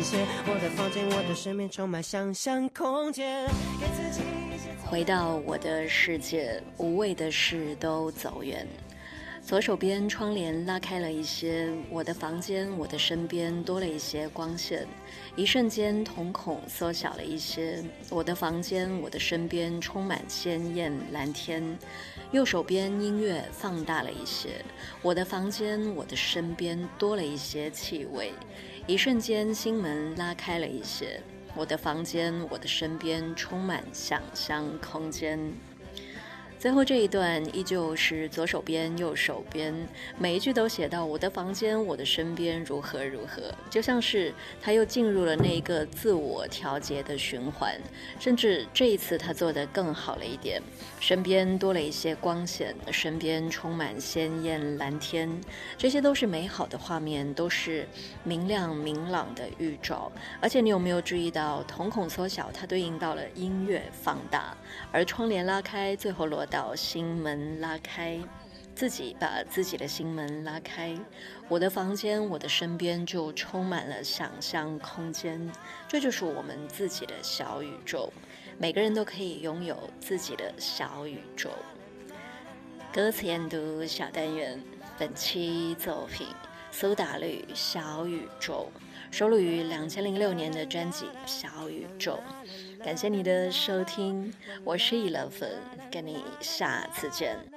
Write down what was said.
些，我的房间，我的身边充满想象空间，给自己一些回到我的世界，无谓的事都走远。左手边窗帘拉开了一些，我的房间，我的身边多了一些光线。一瞬间，瞳孔缩小了一些，我的房间，我的身边充满鲜艳蓝天。右手边音乐放大了一些，我的房间，我的身边多了一些气味。一瞬间，心门拉开了一些，我的房间，我的身边充满想象空间。最后这一段依旧是左手边右手边，每一句都写到我的房间，我的身边如何如何，就像是他又进入了那一个自我调节的循环。甚至这一次他做得更好了一点，身边多了一些光线，身边充满鲜艳蓝天，这些都是美好的画面，都是明亮明朗的预兆。而且你有没有注意到瞳孔缩小，它对应到了音乐放大，而窗帘拉开最后落到心门拉开，自己把自己的心门拉开，我的房间，我的身边就充满了想象空间。这就是我们自己的小宇宙，每个人都可以拥有自己的小宇宙。歌词研读小单元，本期作品苏打绿《小宇宙》，收录于2006年的专辑《小宇宙》。感谢你的收听，我是11，跟你下次见。